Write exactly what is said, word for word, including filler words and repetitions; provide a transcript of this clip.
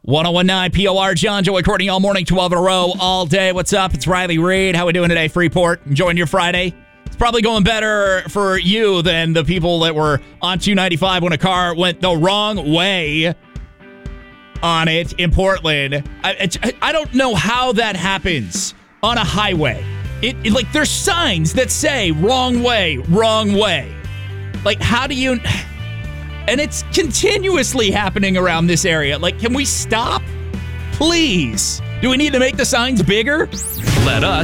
one oh one nine P O R, John, Joey, Courtney, all morning, twelve in a row, all day. What's up? It's Riley Reid. How we doing today, Freeport? Enjoying your Friday? It's probably going better for you than the people that were on two ninety-five when a car went the wrong way on it in Portland. I, I don't know how that happens on a highway. It, it like there's signs that say wrong way, wrong way. Like, how do you... And it's continuously happening around this area. Like, can we stop? Please. Do we need to make the signs bigger? Let us